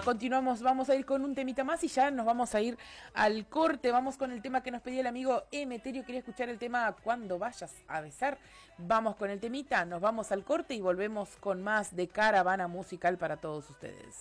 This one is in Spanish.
continuamos, vamos a ir con un temita más y ya nos vamos a ir al corte. Vamos con el tema que nos pedía el amigo Emeterio. Quería escuchar el tema Cuando vayas a besar. Vamos con el temita, nos vamos al corte y volvemos con más de Caravana Musical para todos ustedes.